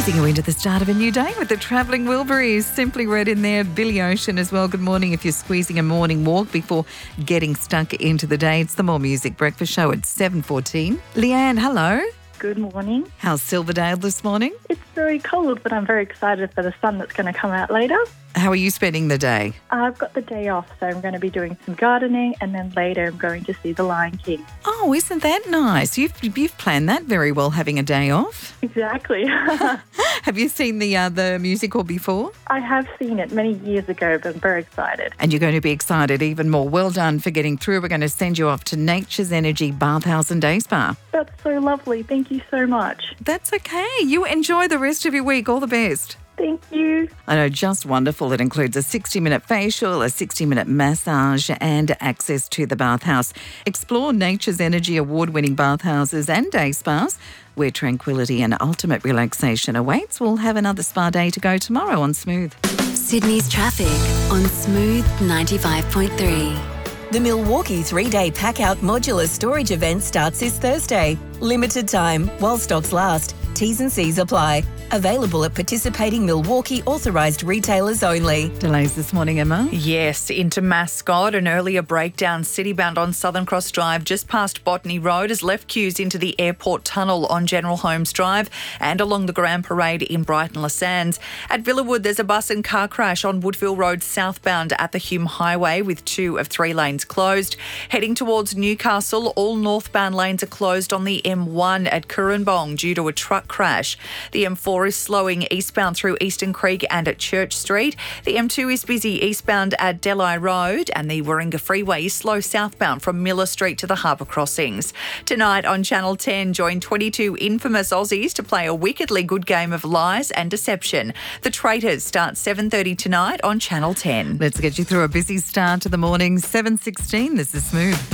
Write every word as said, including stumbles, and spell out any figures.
Easing you into the start of a new day with the Travelling Wilburys. Simply read in there, Billy Ocean as well. Good morning if you're squeezing a morning walk before getting stuck into the day. It's the More Music Breakfast Show at seven fourteen. Leanne, hello. Good morning. How's Silverdale this morning? It's very cold, but I'm very excited for the sun that's going to come out later. How are you spending the day? I've got the day off, so I'm going to be doing some gardening, and then later I'm going to see The Lion King. Oh, isn't that nice? You've, you've planned that very well, having a day off. Exactly. Have you seen the, uh, the musical before? I have seen it many years ago, but I'm very excited. And you're going to be excited even more. Well done for getting through. We're going to send you off to Nature's Energy Bathhouse and Day Spa. That's so lovely. Thank you so much. That's okay. You enjoy the rest of your week. All the best. Thank you. I know, just wonderful. It includes a sixty-minute facial, a sixty-minute massage and access to the bathhouse. Explore Nature's Energy award-winning bathhouses and day spas where tranquility and ultimate relaxation awaits. We'll have another spa day to go tomorrow on Smooth. Sydney's traffic on Smooth ninety-five point three. The Milwaukee three-day pack-out modular storage event starts this Thursday. Limited time, while stocks last. T's and C's apply. Available at participating Milwaukee authorised retailers only. Delays this morning, Emma? Yes, into Mascot. An earlier breakdown city-bound on Southern Cross Drive just past Botany Road has left queues into the airport tunnel on General Holmes Drive and along the Grand Parade in Brighton Les Sands. At Villawood, there's a bus and car crash on Woodville Road southbound at the Hume Highway with two of three lanes closed. Heading towards Newcastle, all northbound lanes are closed on the M one at Currambong due to a truck crash. The M four is slowing eastbound through Eastern Creek and at Church Street. The M two is busy eastbound at Delhi Road, and the Warringah Freeway is slow southbound from Miller Street to the Harbour Crossings. Tonight on Channel ten, join twenty-two infamous Aussies to play a wickedly good game of lies and deception. The Traitors start seven thirty tonight on Channel ten. Let's get you through a busy start to the morning. seven sixteen, this is Smooth.